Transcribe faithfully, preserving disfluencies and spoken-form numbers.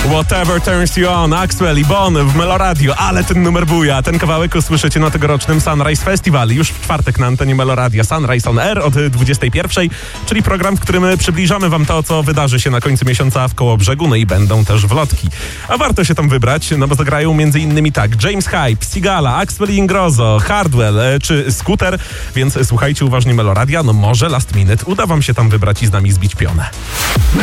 Whatever Turns You On, Axwell i Bon w Meloradio, ale ten numer buja. Ten kawałek usłyszycie na tegorocznym Sunrise Festival. Już w czwartek na antenie Meloradia. Sunrise on Air od dwudziestej pierwszej, czyli program, w którym przybliżamy wam to, co wydarzy się na końcu miesiąca w Kołobrzegu, no i będą też wlotki. A warto się tam wybrać, no bo zagrają między innymi tak James Hype, Sigala, Axwell i Ingrosso, Hardwell czy Scooter, więc słuchajcie uważnie Meloradia, no może last minute uda wam się tam wybrać i z nami zbić pionę.